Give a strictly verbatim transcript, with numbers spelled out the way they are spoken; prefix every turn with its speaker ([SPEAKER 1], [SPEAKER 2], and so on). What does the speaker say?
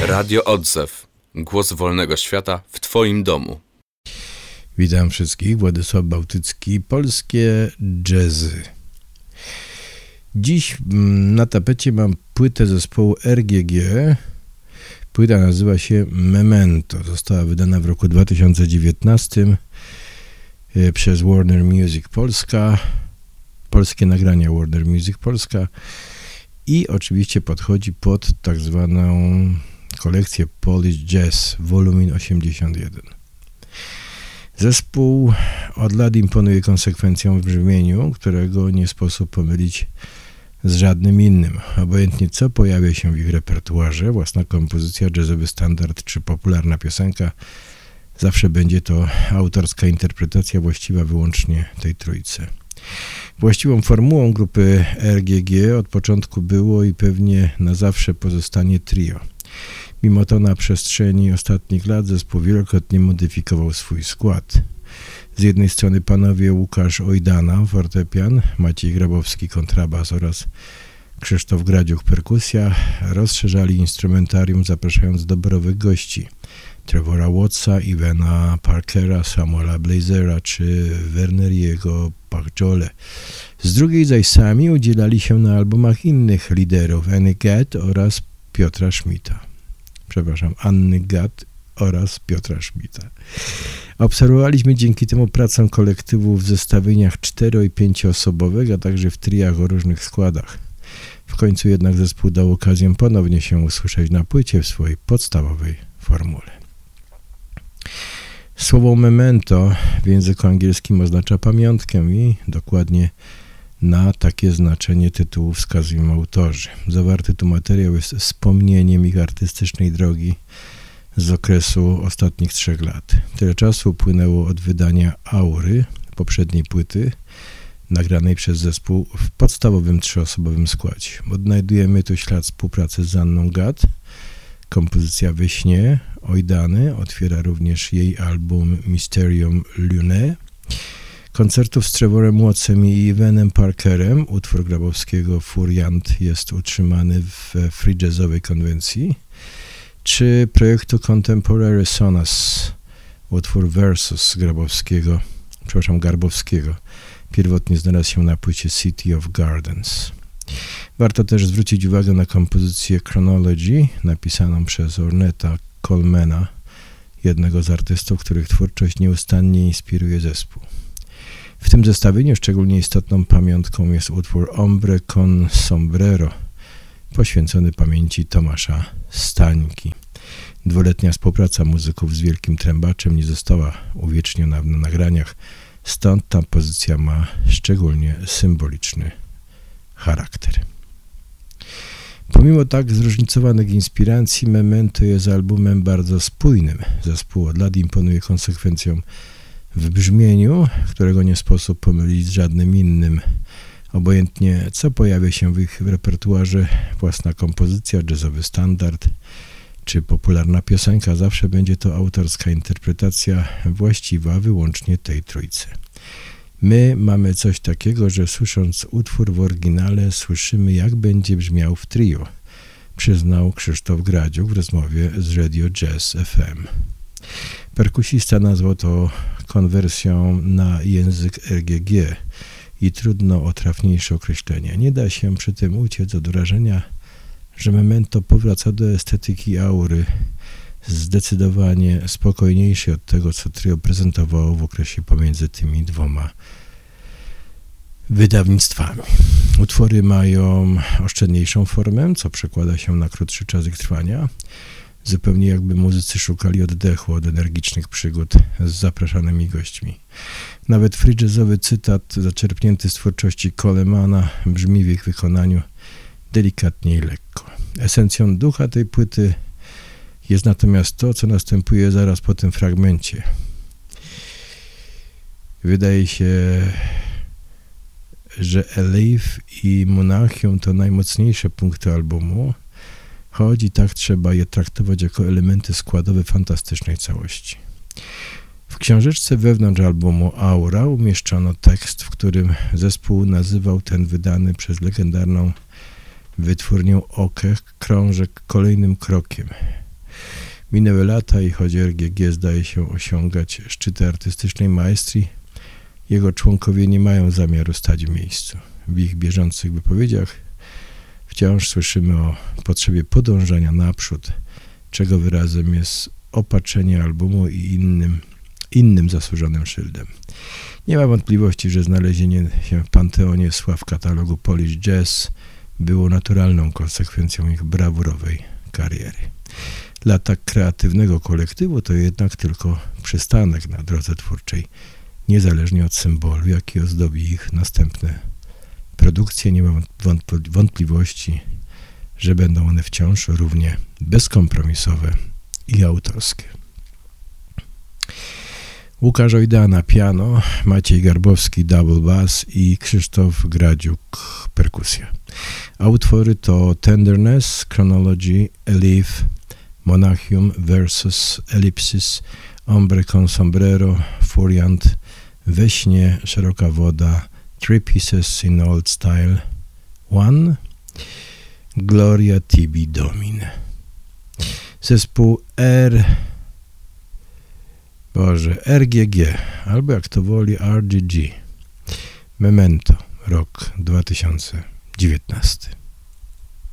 [SPEAKER 1] Radio Odzew. Głos wolnego świata w Twoim domu.
[SPEAKER 2] Witam wszystkich. Władysław Bałtycki. Polskie jazzy. Dziś na tapecie mam płytę zespołu R G G. Płyta nazywa się Memento. Została wydana w roku dwa tysiące dziewiętnastym przez Warner Music Polska. Polskie nagrania Warner Music Polska. I oczywiście podchodzi pod tak zwaną kolekcję Polish Jazz Volumin osiemdziesiąt jeden. Zespół od lat imponuje konsekwencją w brzmieniu, którego nie sposób pomylić z żadnym innym. Obojętnie co pojawia się w ich repertuarze, własna kompozycja, jazzowy standard czy popularna piosenka, zawsze będzie to autorska interpretacja właściwa wyłącznie tej trójce. Właściwą formułą grupy R G G od początku było i pewnie na zawsze pozostanie trio. Mimo to na przestrzeni ostatnich lat zespół wielokrotnie modyfikował swój skład. Z jednej strony panowie Łukasz Ojdana, fortepian, Maciej Grabowski, kontrabas oraz Krzysztof Gradziuch, perkusja, rozszerzali instrumentarium, zapraszając dobrowych gości. Trevora Wattsa, Ivana Parkera, Samuela Blazera czy Werneriego Pachjole. Z drugiej zaś sami udzielali się na albumach innych liderów, Anny Gadd oraz Piotra Schmidta. Przepraszam, Anny Gadd oraz Piotra Schmidta. Obserwowaliśmy dzięki temu pracę kolektywów w zestawieniach cztero- i pięcioosobowych, a także w triach o różnych składach. W końcu jednak zespół dał okazję ponownie się usłyszeć na płycie w swojej podstawowej formule. Słowo memento w języku angielskim oznacza pamiątkę i dokładnie na takie znaczenie tytułu wskazują autorzy. Zawarty tu materiał jest wspomnieniem ich artystycznej drogi z okresu ostatnich trzech lat. Tyle czasu upłynęło od wydania Aury, poprzedniej płyty, nagranej przez zespół w podstawowym trzyosobowym składzie. Odnajdujemy tu ślad współpracy z Anną Gadd. Kompozycja We śnie Ojdany otwiera również jej album Mysterium Lunae. Koncertów z Trevorem Wattsem i Ivanem Parkerem, utwór Grabowskiego Furiant jest utrzymany w free jazzowej konwencji, czy projektu Contemporary Sonas, utwór Versus Grabowskiego, przepraszam, Garbowskiego, pierwotnie znalazł się na płycie City of Gardens. Warto też zwrócić uwagę na kompozycję Chronology, napisaną przez Ornetta Colemana, jednego z artystów, których twórczość nieustannie inspiruje zespół. W tym zestawieniu szczególnie istotną pamiątką jest utwór Hombre con Sombrero, poświęcony pamięci Tomasza Stańki. Dwuletnia współpraca muzyków z wielkim trębaczem nie została uwieczniona na nagraniach, stąd ta pozycja ma szczególnie symboliczny charakter. Pomimo tak zróżnicowanych inspiracji, Memento jest albumem bardzo spójnym. Zespół od lat imponuje konsekwencją w brzmieniu, którego nie sposób pomylić z żadnym innym. Obojętnie co pojawia się w ich repertuarze, własna kompozycja, jazzowy standard czy popularna piosenka, zawsze będzie to autorska interpretacja właściwa wyłącznie tej trójce. My mamy coś takiego, że słysząc utwór w oryginale słyszymy, jak będzie brzmiał w trio, przyznał Krzysztof Gradziuch w rozmowie z Radio Jazz F M. Perkusista nazwał to konwersją na język R G G i trudno o trafniejsze określenie. Nie da się przy tym uciec od wrażenia, że Memento powraca do estetyki aury, zdecydowanie spokojniejszy od tego, co trio prezentowało w okresie pomiędzy tymi dwoma wydawnictwami. Utwory mają oszczędniejszą formę, co przekłada się na krótszy czas ich trwania, zupełnie jakby muzycy szukali oddechu od energicznych przygód z zapraszanymi gośćmi. Nawet free jazzowy cytat zaczerpnięty z twórczości Colemana brzmi w ich wykonaniu delikatnie i lekko. Esencją ducha tej płyty jest natomiast to, co następuje zaraz po tym fragmencie. Wydaje się, że Elif i Monachium to najmocniejsze punkty albumu, choć i tak trzeba je traktować jako elementy składowe fantastycznej całości. W książeczce wewnątrz albumu Aura umieszczono tekst, w którym zespół nazywał ten wydany przez legendarną wytwórnię Okeh krążek kolejnym krokiem. Minęły lata i choć R G G zdaje się osiągać szczyty artystycznej maestrii, jego członkowie nie mają zamiaru stać w miejscu. W ich bieżących wypowiedziach wciąż słyszymy o potrzebie podążania naprzód, czego wyrazem jest opatrzenie albumu i innym, innym zasłużonym szyldem. Nie ma wątpliwości, że znalezienie się w panteonie sław katalogu Polish Jazz było naturalną konsekwencją ich brawurowej kariery. Dla tak kreatywnego kolektywu to jednak tylko przystanek na drodze twórczej, niezależnie od symbolu, jaki ozdobi ich następne produkcje. Nie ma wątpliwości, że będą one wciąż równie bezkompromisowe i autorskie. Łukasz Ojda na piano, Maciej Garbowski double bass i Krzysztof Gradziuk perkusja. A utwory to Tenderness, Chronology, Elif, Monachium versus Ellipsis, Ombre con Sombrero, Furiant, We śnie, Szeroka woda, Three Pieces in Old Style, One, Gloria Tibi Domine. Zespół R... Boże, R G G, albo jak to woli R G G. Memento, rok dwa tysiące dziewiętnasty.